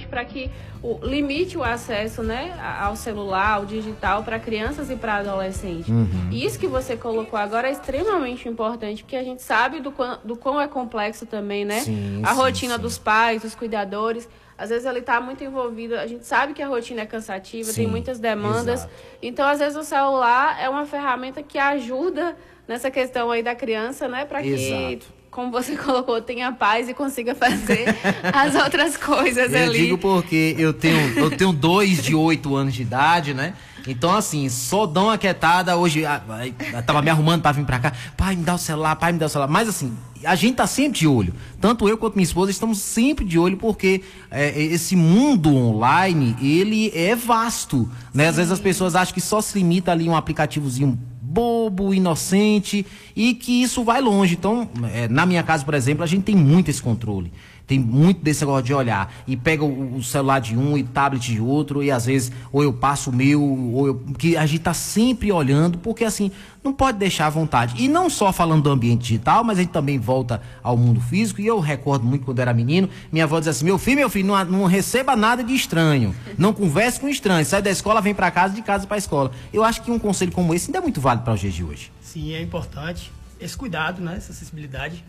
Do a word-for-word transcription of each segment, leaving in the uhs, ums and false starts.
justamente para que o, limite o acesso, né, ao celular, ao digital, para crianças e para adolescentes. Uhum. E isso que você colocou agora é extremamente importante, porque a gente sabe do quão, do quão é complexo também, né? Sim, a sim, rotina sim. dos pais, dos cuidadores. Às vezes ele está muito envolvido, a gente sabe que a rotina é cansativa, Sim, tem muitas demandas. exato. Então, às vezes, o celular é uma ferramenta que ajuda nessa questão aí da criança, né? Para que, Exato. como você colocou, tenha paz e consiga fazer as outras coisas eu ali. Eu digo porque eu tenho, eu tenho dois de oito anos de idade, né? Então, assim, só dão uma quietada. Hoje, eu tava me arrumando pra vir pra cá. Pai, me dá o celular, pai, me dá o celular. Mas, assim, a gente tá sempre de olho. Tanto eu quanto minha esposa estamos sempre de olho, porque é, esse mundo online, ele é vasto, né? Sim. Às vezes as pessoas acham que só se limita ali um aplicativozinho bobo, inocente, e que isso vai longe. Então, é, na minha casa, por exemplo, a gente tem muito esse controle. Tem muito desse negócio de olhar. E pega o, o celular de um e tablet de outro, e às vezes, ou eu passo o meu, ou eu. Que a gente tá sempre olhando, porque assim, não pode deixar à vontade. E não só falando do ambiente digital, mas a gente também volta ao mundo físico. E eu recordo muito quando eu era menino, minha avó dizia assim: meu filho, meu filho, não, não receba nada de estranho. Não converse com estranho. Sai da escola, vem para casa, de casa para escola. Eu acho que um conselho como esse ainda é muito válido para os dias de hoje. Sim, é importante. Esse cuidado, né? Essa acessibilidade.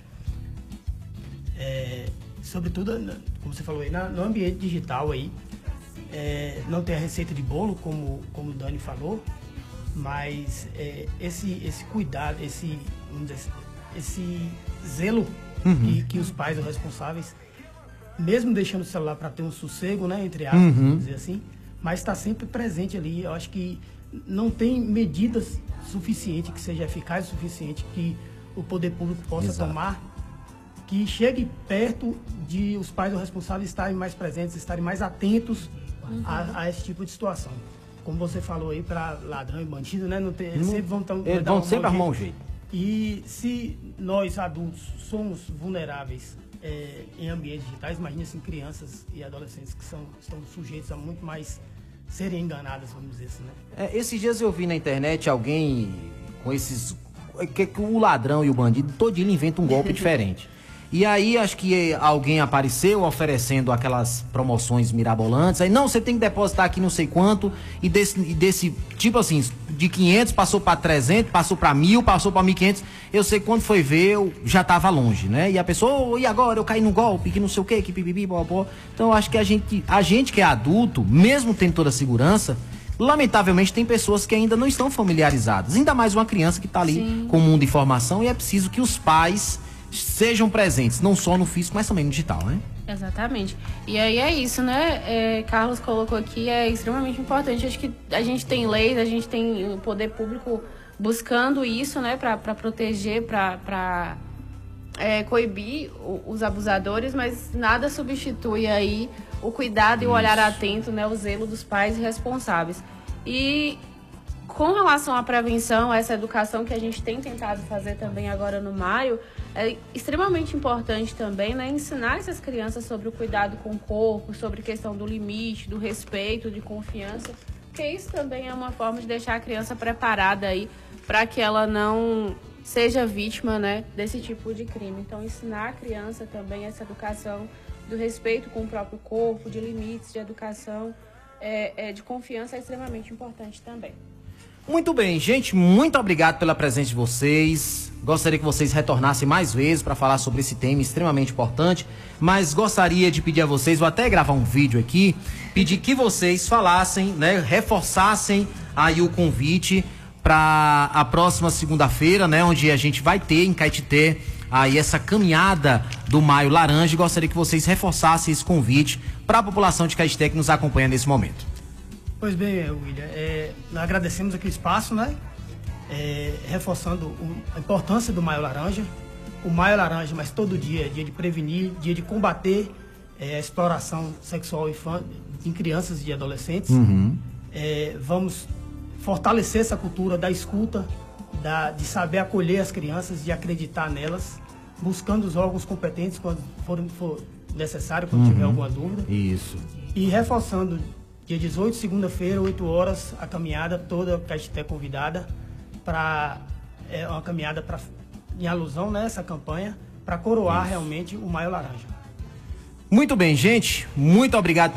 É. Sobretudo, como você falou aí, no ambiente digital aí, é, não tem a receita de bolo, como, como o Dani falou, mas é, esse, esse cuidado, esse, vamos dizer, esse zelo uhum. que, que os pais, os responsáveis, mesmo deixando o celular para ter um sossego, né, entre aspas, uhum. vamos dizer assim, mas está sempre presente ali. Eu acho que não tem medidas suficientes, que seja eficaz o suficiente, que o poder público possa Exato. tomar, que chegue perto de os pais ou responsáveis estarem mais presentes, estarem mais atentos uhum. a, a esse tipo de situação. Como você falou aí, para ladrão e bandido, né? Não tem, eles não, sempre vão, tão, eles vão sempre arrumar um jeito. E se nós, adultos, somos vulneráveis é, em ambientes digitais, imagina assim, crianças e adolescentes que são, estão sujeitos a muito mais serem enganadas, vamos dizer assim, né? É, esses dias eu vi na internet alguém com esses... que, que o ladrão e o bandido, todo dia ele inventa um golpe diferente. E aí acho que alguém apareceu oferecendo aquelas promoções mirabolantes. Aí, não, você tem que depositar aqui não sei quanto. E desse, e desse tipo assim, de quinhentos passou para trezentos, passou para mil, passou para mil e quinhentos. Eu sei que quando foi ver, eu já tava longe, né? E a pessoa, oh, e agora? Eu caí no golpe, que não sei o quê, que pipipi, popó. Então eu acho que a gente, a gente que é adulto, mesmo tendo toda a segurança, lamentavelmente tem pessoas que ainda não estão familiarizadas. Ainda mais uma criança que está ali Sim. com o mundo de informação. E é preciso que os pais sejam presentes, não só no físico, mas também no digital, né? Exatamente. E aí é isso, né? É, Carlos colocou aqui, é extremamente importante. Acho que a gente tem leis, a gente tem o poder público buscando isso, né? Para proteger, para é, coibir o, os abusadores, mas nada substitui aí o cuidado e o olhar atento, né? O zelo dos pais responsáveis. E com relação à prevenção, essa educação que a gente tem tentado fazer também agora no maio, é extremamente importante também, né, ensinar essas crianças sobre o cuidado com o corpo, sobre a questão do limite, do respeito, de confiança, porque isso também é uma forma de deixar a criança preparada aí para que ela não seja vítima, né, desse tipo de crime. Então, ensinar a criança também essa educação do respeito com o próprio corpo, de limites, de educação, é, é, de confiança é extremamente importante também. Muito bem, gente, muito obrigado pela presença de vocês. Gostaria que vocês retornassem mais vezes para falar sobre esse tema extremamente importante, mas gostaria de pedir a vocês, vou até gravar um vídeo aqui, pedir que vocês falassem, né, reforçassem aí o convite para a próxima segunda-feira, né, onde a gente vai ter em Caetité aí essa caminhada do Maio Laranja. E gostaria que vocês reforçassem esse convite para a população de Caetité que nos acompanha nesse momento. Pois bem, William, é, nós agradecemos aqui o espaço, né? É, reforçando o, a importância do Maio Laranja. O Maio Laranja, mas todo dia é dia de prevenir, dia de combater é, a exploração sexual em crianças e adolescentes. Uhum. É, vamos fortalecer essa cultura da escuta, da, de saber acolher as crianças, de acreditar nelas, buscando os órgãos competentes quando for, for necessário, quando uhum. tiver alguma dúvida. Isso. E reforçando, dia dezoito, segunda-feira, oito horas, a caminhada toda, a Caetité convidada, para é uma caminhada pra, em alusão nessa campanha, para coroar Isso. realmente o Maio Laranja. Muito bem, gente. Muito obrigado.